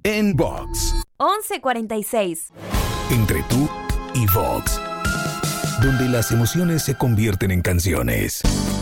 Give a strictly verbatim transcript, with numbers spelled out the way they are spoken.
en Vox. once cuarenta y seis. Entre tú y Vox, donde las emociones se convierten en canciones.